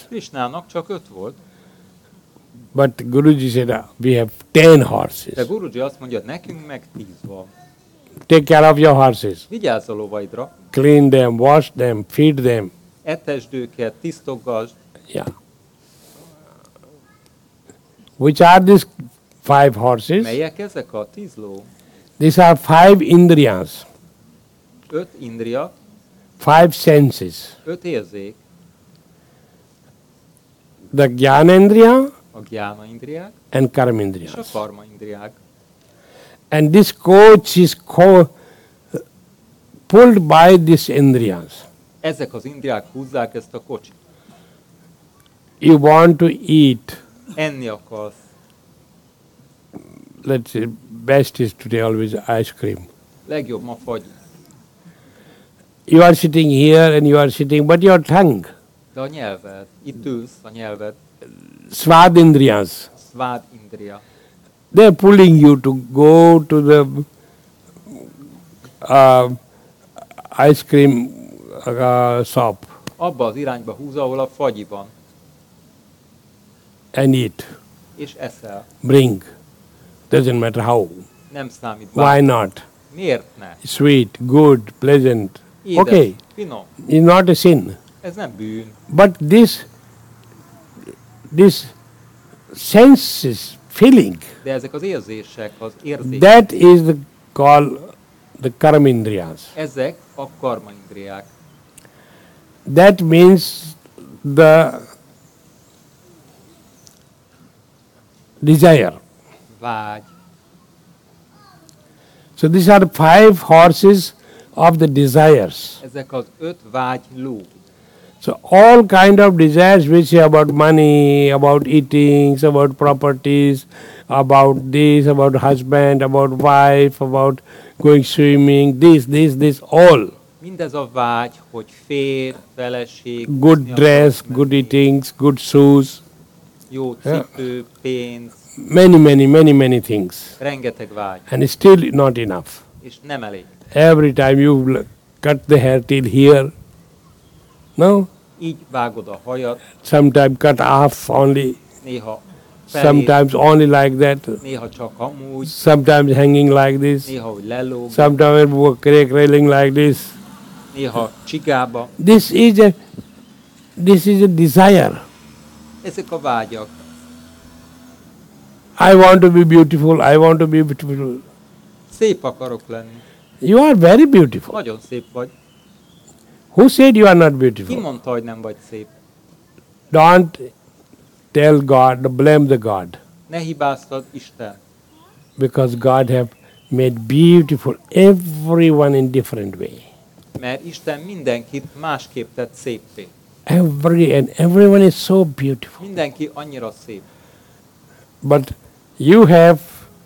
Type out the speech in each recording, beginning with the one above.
Krisnának csak 5 volt, But Guruji said, we have 10 de horses. Guruji azt mondja, nekünk meg 10 van. Take care of your horses. Vigyázz a lovaidra, Clean them, wash them, feed them. etesd őket, tisztogasd. Yeah. Which are these 5 horses? Melyek ezek a 10 ló? These are 5 indriyas, 5 indriya, 5 senses. 5 érzék, The Jnanendriya a gyána indriák and és a Karmendriyas. karma indriák. And this coach is pulled by these indriyas. Ezek az indriák húzzák ezt a kocsit. You want to eat. Enni akarsz. Let's say, best is today always ice cream. Legjobb ma fagy. You are sitting here and you are sitting, but your tongue, De a nyelved, itt ülsz, a nyelved, Svadindriyas, szvád indriya. they are pulling you to go to the ice cream shop Abba az irányba húz, ahol a fagyi van, and eat. és eszel. Bring. Doesn't matter how. Nem számít Why bár. not? Miért ne? Sweet, good, pleasant. Édes, Okay, finom. it's not a sin. Ez nem bűn. But this senses, feeling, De ezek az érzések, az érzések, that is called the karmendriyas. ezek a karma indriák. That means the desire. Vágy. So these are 5 horses of the desires. Ezek az 5 vágy ló. So all kind of desires which are about money, about eatings, about properties, about this, about husband, about wife, about going swimming, this, all. Mindez a vágy, hogy férj, feleség, Good úszni dress, akarsz, good menni, eatings, good shoes, jó cipő, pénz, many things. rengeteg vágy, And still not enough. és nem elég. Every time you cut the hair till here, no? Így vágod a hajat, Sometimes cut off only, néha felé, sometimes only like that, néha csak amúgy, sometimes hanging like this, néha hogy lelóg, sometimes railing like this. néha csigába. This is a desire. Ezek a vágyak. I want to be beautiful, I want to be beautiful. Szép akarok lenni. You are very beautiful. Nagyon szép vagy. Who said you are not Ki beautiful? mondta, hogy nem vagy szép? Don't tell God, blame the God. Ne hibáztad Isten. Because God have made beautiful everyone in different way. Mert Isten mindenkit másképp tett széppé. Everyone is so beautiful. Mindenki annyira szép. But you have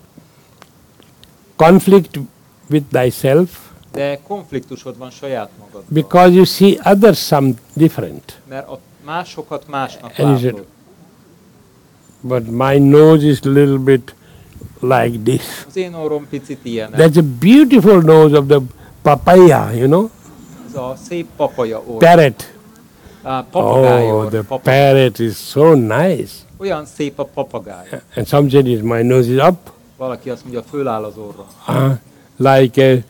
conflict with thyself De konfliktusod van saját magaddal. because you see others some different. Mert a másokat másnak And you said, látod. but my nose is a little bit like this. Az én orrom picit ilyen. That's a beautiful nose of the papaya, you know, Ez a szép papaja orr. parrot. Papagáj Oh, orr. the parrot is so nice. Olyan szép a papagáj. And some said my nose is up, Valaki azt mondja, föláll az orra. like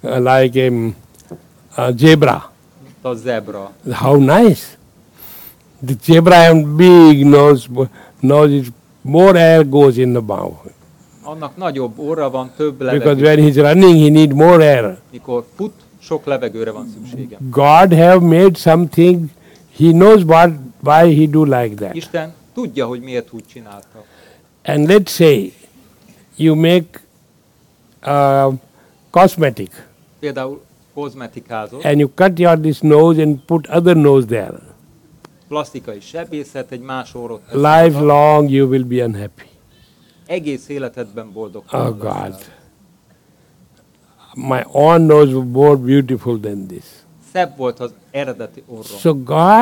a zebra. A zebra. How nice! The zebra have big nose is more air goes in the mouth. Annak nagyobb orra van, több Because levegő. when he's running, he need more air. Mikor fut, sok levegőre van szüksége. God have made something. He knows why he do like that. Isten tudja, hogy miért úgy csinálta. And let's say you make cosmetic Például kozmetikázol, and you cut this nose and put other nose there. plastikai sebészet, egy más orrot teszel oda. Lifelong you will be unhappy. Egész életedben boldog. Oh God. My own nose was more beautiful than this. Szebb volt az eredeti orrom. So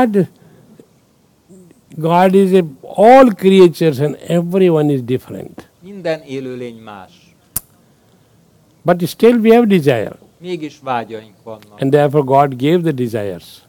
God is all creatures and everyone is different. Minden élőlény más. But still we have desire. Mégis vágyaink vannak. And therefore God gave the desires.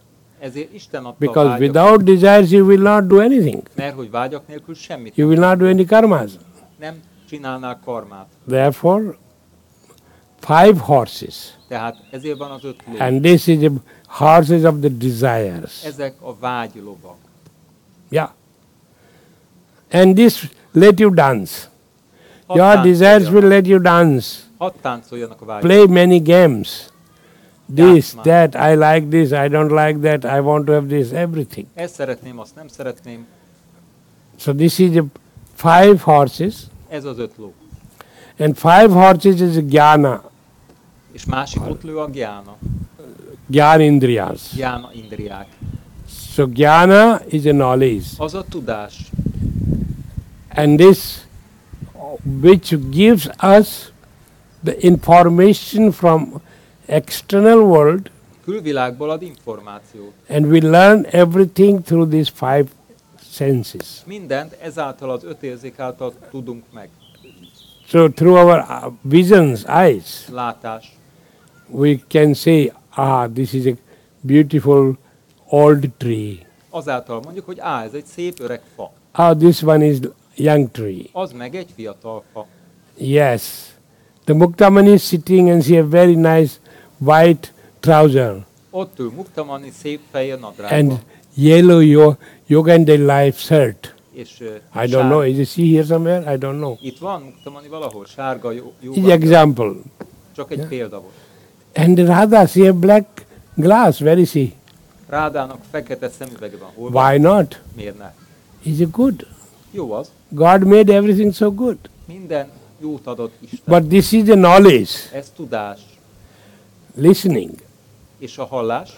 Ezért Isten adta a Because vágyat, without desires you will not do anything. mert hogy vágyak nélkül semmit You will not do any karmas. nem csinálnál karmát. Therefore, 5 horses. Tehát ezért van az 5 ló. And this is the horses of the desires. Ezek a vágylovak. Yeah. And this let you dance. Hadd Your desires táncoljanak. will let you dance. Hadd táncoljanak a vágyok. Play many games. This, Játszmák. that, I like this, I don't like that, I want to have this, everything. Ezt szeretném, azt nem szeretném. So this is the 5 horses. Ez az 5 ló. And 5 horses is jnana, És másik ott lő a gyána. jnanindriyas. Gyána indriák. So jnana is a knowledge. Az a tudás. And this which gives us the information from external world, Külvilágból ad információt. and we learn everything through these 5 senses. Mindent ezáltal az 5 érzék által tudunk meg. So through our visions, eyes, Látás. we can say, this is a beautiful old tree. Azáltal mondjuk, hogy ez egy szép öreg fa. This one is young tree. Az meg egy fiatal fa. Yes. The Muktamani is sitting and she has very nice white trouser Ott ül Muktamani szép fehér and nadrágban. yellow Yogananda life shirt. És I don't know. Is she here somewhere? I don't know. Itt van Muktamani valahol, sárga jó. Is example. Csak egy példa volt. And Radha, she has black glass. Where is she? Rádának fekete szemüvege van. Hol van? Why not? Miért ne? Is it good? Jó az. God made everything so good. Minden jót adott Isten. But this is the knowledge, Ez tudás. listening. És a hallás.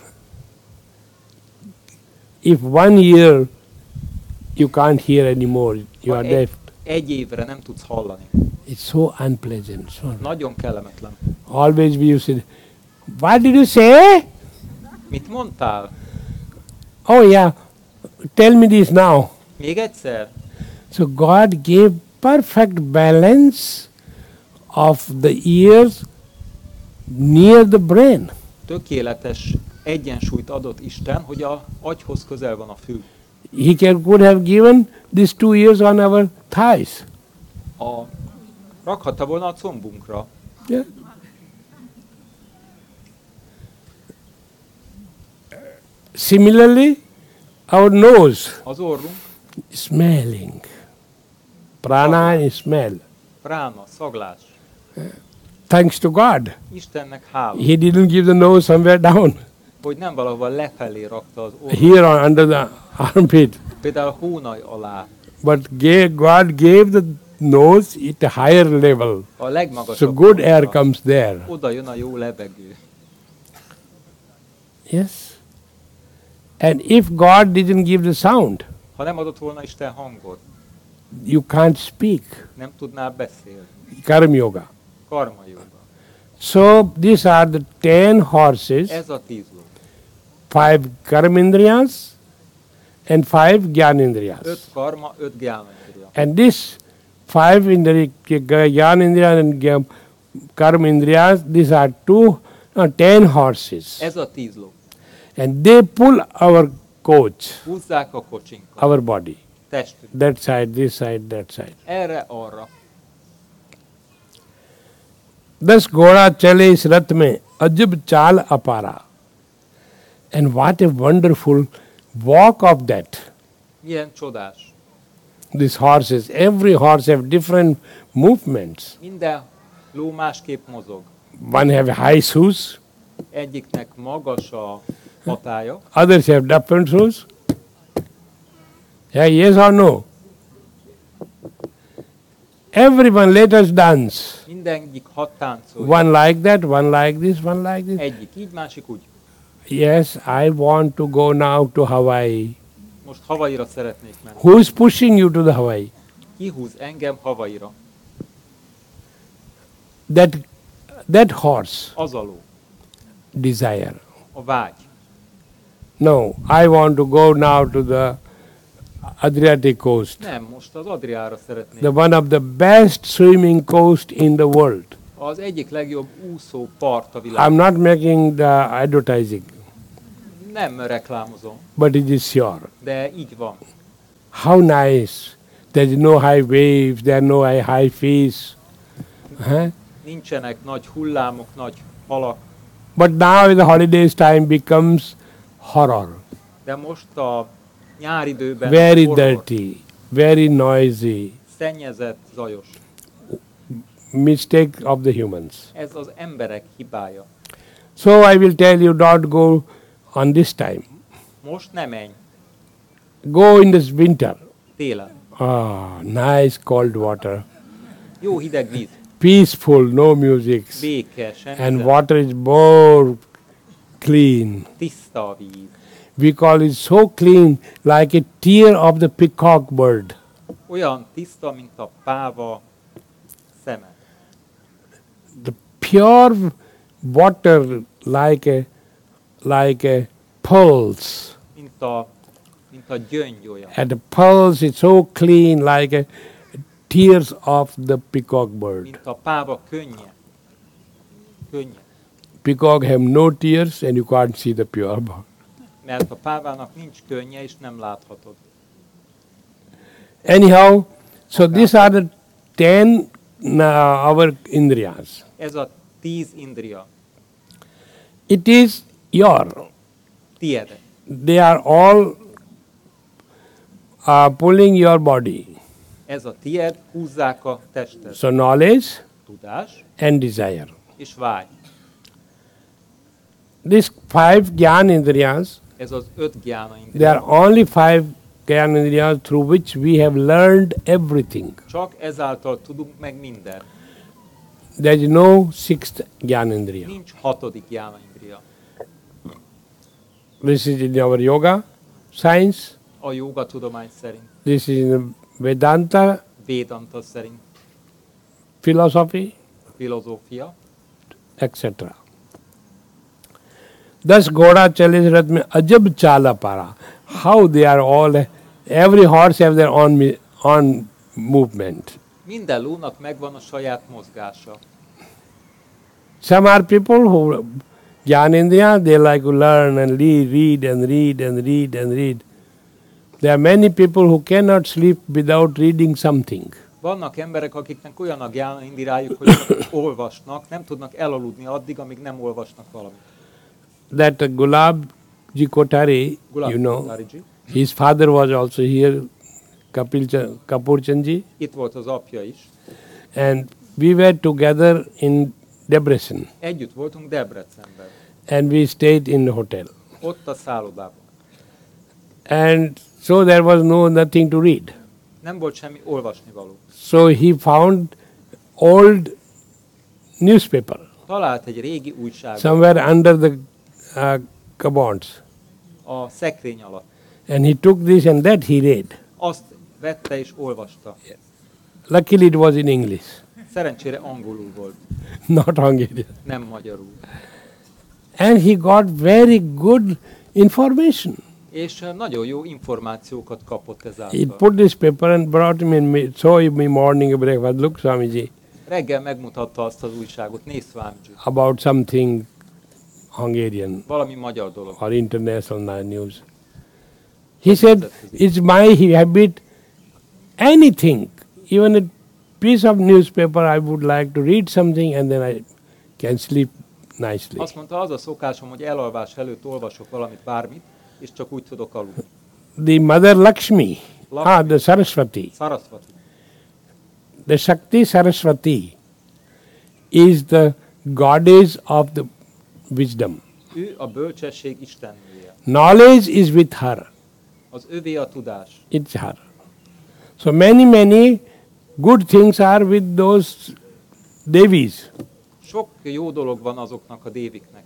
If 1 year you can't hear anymore, you are deaf. Egy évre nem tudsz hallani. It's so unpleasant. So Nagyon kellemetlen. always we used to say, what did you say? Mit mondtál? Oh yeah, tell me this now. Még egyszer? So God gave perfect balance of the ears near the brain. Tökéletes egyensúlyt adott Isten, hogy a agyhoz közel van a fül. Could have given these 2 ears on our thighs. Rakhatta volna a combunkra. Yeah. Similarly, our nose, Az orrunk, smelling. Prana is smell. prána, szaglás. Thanks to God. Istennek hála, He didn't give the nose somewhere down. hogy nem valahol lefelé rakta az orrunk. Here under the armpit. Például a hónaj alá. But God gave the nose at a higher level. A legmagasabb So good air pontra. comes there. Oda jön a jó levegő. Yes. And if God didn't give the sound, Ha nem adott volna Isten hangot, you can't speak. nem tudnál beszélni. Karma yoga. Karma jóga. So these are the 10 horses, Ez a 10 ló. 5 karmindriyas and 5 jnanindriyas. 5 karma, 5 gyánendriya. And this 5 jnanindriyas and karmindriyas, these are 10 horses. Ez a 10 ló. And they pull our coach, Húzzák a kocsinkat. our body. Testünk. That side, this side, that side. Erre, arra. Thus घोड़ा चले इस रथ में अजब चाल अपारा. And what a wonderful walk of that. Milyen csodás. These horses, every horse have different movements. Minden ló másképp mozog. One have high shoes, Egyiknek magas a hatája, others have different shoes. Yeah, yes or no? Everyone let us dance. mindegyik hat táncolja. One like that, one like this, one like this. Egyik így, másik úgy. Yes, I want to go now to Hawaii. Most Havaira szeretnék menni. Who is pushing you to the Hawaii? Kihúz engem Havaira. That horse, Az a ló. desire. A vágy. No, I want to go now to the Adriatic coast, Nem, most az Adriára szeretnék. the one of the best swimming coast in the world. Az egyik legjobb úszó part a világon. I'm not making the advertising. Nem reklámozom, but it is sure. de így van. How nice. There's no high waves, there are no high fish. Huh? Nincsenek nagy hullámok, nagy halak, But now the holidays time becomes horror. de most a nyáridőben Very horror, dirty, very noisy. szennyezett, zajos. Mistake of the humans. Ez az emberek hibája. So I will tell you, don't go on this time. Most nem menj, Go in this winter. télen. Ah, nice cold water. Jó hideg víz, Peaceful, no music. béke, semmi And zene, water is more clean. tiszta a víz. We call it so clean, like a tear of the peacock bird. Olyan tiszta, mint a páva szeme. The pure water like a pulse. Mint a gyöngy olyan. And the pulse is so clean, like a tears of the peacock bird. Mint a páva könnye. Könnye. Peacock have no tears, and you can't see the pure water. Mert a pávának nincs könnye, és nem láthatod. Anyhow, so these are the 10 our indriyas. Ez a 10 indria. It is your. Tied. They are all pulling your body. Ez a tied, húzzák a tested. So knowledge Tudás and desire. és vágy. These 5 jnana indriyas, Ez az 5 gyána there indria. are only 5 jnana indriyas through which we have learned everything. Csak ezáltal tudunk meg mindent. There is no 6th jnana indriya. Nincs 6. gyána indria. This is in our yoga science. A jóga tudomány szerint, This is in Vedanta Védanta szerint, philosophy, filozófia. etc. Thus Ghoda Chalis Rath mein ajab chala para. How they are all, every horse have their own movement. Minden lónak megvan a saját mozgása. Some are people who, Jnanendriya, they like to learn and read and read and read and read. There are many people who cannot sleep without reading something. Vannak emberek, akiknek olyan a gyána indirájuk, hogy csak olvasnak, nem tudnak elaludni addig, amíg nem olvasnak valamit. That Gulab Ji Kothari, you know, Kothari-ji. his father was also here, Kapur Chandji, Itt volt az apja is. and we were together in Debrecen, Együtt voltunk Debrecenben. and we stayed in the hotel. Ott a szállodában. And so there was nothing to read. Nem volt semmi olvasnivaló. So he found old newspaper Talált egy régi újságot somewhere under the cupboards, a szekrény alatt. and he took this and that he read. Azt vette és olvasta. Luckily it was in English, Szerencsére angolul volt, not Hungarian. nem magyarul. And he got very good information. És nagyon jó információkat kapott He ezáltal. put this paper and brought him in, saw me morning breakfast. Look, Swamiji, Reggel megmutatta azt az újságot, nézd Swamiji, about something Hungarian valami magyar dolog. or international news. He said, it's my habit, anything, even a piece of newspaper, I would like to read something and then I can sleep nicely. Azt mondta, az a szokásom, hogy elalvás előtt olvasok valamit, bármit, és csak úgy tudok aludni. The mother Lakshmi, the Saraswati, Sarasvati. the Shakti Saraswati is the goddess of the wisdom. Ő a bölcsesség istennője. Knowledge is with her. Az övé a tudás. It's her. So many good things are with those devis. Sok jó dolog van azoknak a déviknek.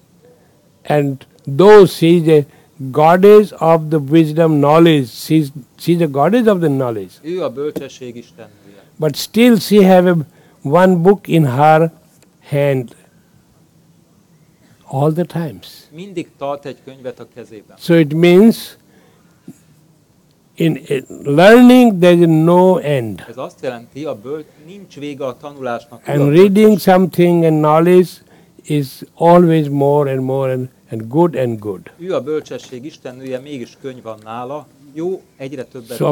And though she is a goddess of the wisdom knowledge, she's a goddess of the knowledge. Ő a bölcsesség istennője. But still she have one book in her hand all the times. Mindig tart egy könyvet a kezében. So it means in learning there is no end. Ez azt jelenti, nincs vége a tanulásnak. And reading something and knowledge is always more and more, and and good and good. Ő a bölcsesség istennője, mégis könny van nála. Jó, egyre többet So